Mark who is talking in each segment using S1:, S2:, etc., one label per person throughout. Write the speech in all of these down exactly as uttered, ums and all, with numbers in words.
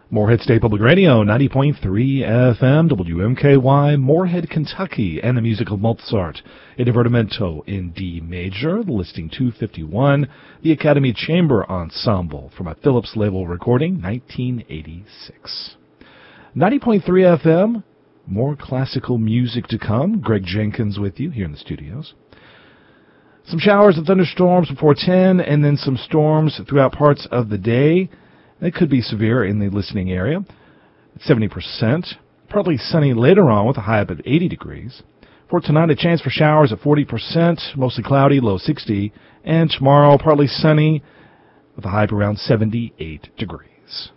S1: Morehead State Public Radio, ninety point three F M, W M K Y, Morehead, Kentucky, and the music of Mozart, a divertimento in D major, listing two fifty-one, the Academy Chamber Ensemble, from a Philips label recording, nineteen eighty-six. ninety point three F M, more classical music to come. Greg Jenkins with you here in the studios. Some showers and thunderstorms before ten, and then some storms throughout parts of the day. It could be severe in the listening area. seventy percent. Partly sunny later on with a high up at eighty degrees. For tonight, a chance for showers at forty percent, mostly cloudy, low sixty. And tomorrow, partly sunny with a high up around seventy-eight degrees.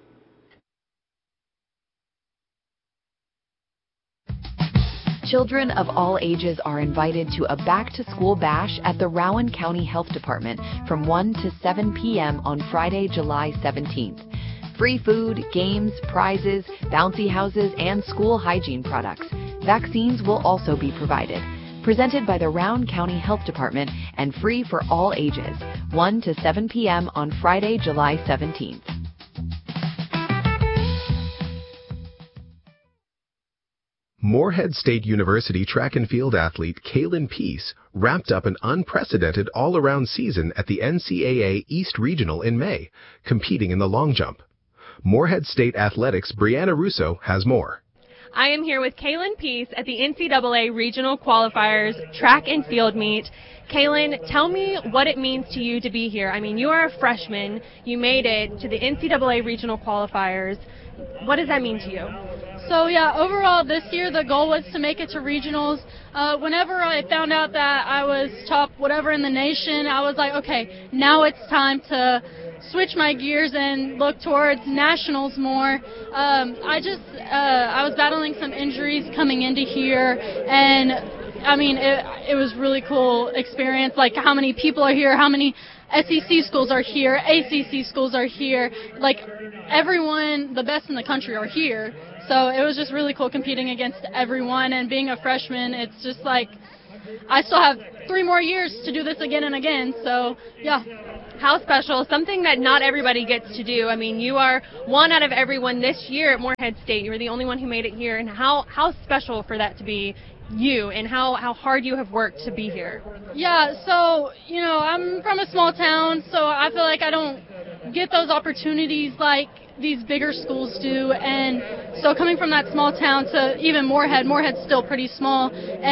S2: Children of all ages are invited to a back-to-school bash at the Rowan County Health Department from one to seven p.m. on Friday, July seventeenth. Free food, games, prizes, bouncy houses, and school hygiene products. Vaccines will also be provided. Presented by the Rowan County Health Department and free for all ages. one to seven p.m. on Friday, July seventeenth.
S3: Morehead State University track and field athlete Kaylin Peace wrapped up an unprecedented all-around season at the N C A A East Regional in May, competing in the long jump. Morehead State Athletics' Brianna Russo has more.
S4: I am here with Kaylin Peace at the N C A A Regional Qualifiers track and field meet. Kaylin, tell me what it means to you to be here. I mean, you are a freshman. You made it to the N C A A Regional Qualifiers. What does that mean to you?
S5: So, yeah, overall this year the goal was to make it to regionals. Uh, whenever I found out that I was top whatever in the nation, I was like, okay, now it's time to switch my gears and look towards nationals more. Um, I just, uh, I was battling some injuries coming into here, and I mean, it, it was really cool experience, like how many people are here, how many S E C schools are here, A C C schools are here, like everyone, the best in the country are here. So it was just really cool competing against everyone, and being a freshman, it's just like I still have three more years to do this again and again, so yeah.
S4: How special, something that not everybody gets to do. I mean, you are one out of everyone this year at Morehead State. You were the only one who made it here, and how, how special for that to be you, and how, how hard you have worked to be here.
S5: Yeah, so, you know, I'm from a small town, so I feel like I don't get those opportunities like these bigger schools do, and so coming from that small town to even Morehead, Morehead's still pretty small,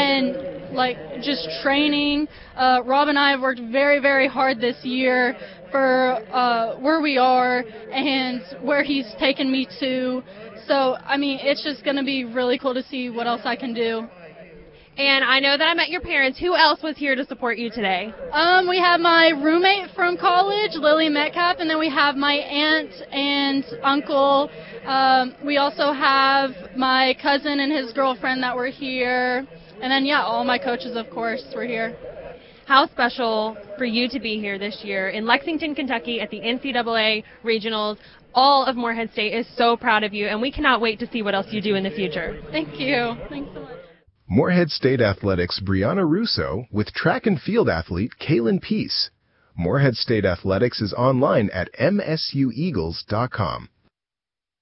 S5: and like just training, uh, Rob and I have worked very, very hard this year for uh, where we are and where he's taken me to, so I mean it's just going to be really cool to see what else I can do.
S4: And I know that I met your parents. Who else was here to support you today?
S5: Um, we have my roommate from college, Lily Metcalf, and then we have my aunt and uncle. Um, we also have my cousin and his girlfriend that were here. And then, yeah, all my coaches, of course, were here.
S4: How special for you to be here this year in Lexington, Kentucky at the N C A A Regionals. All of Morehead State is so proud of you, and we cannot wait to see what else you do in the future.
S5: Thank you. Thanks so much.
S3: Morehead State Athletics' Brianna Russo with track and field athlete Kaylin Peace. Morehead State Athletics is online at m s u eagles dot com.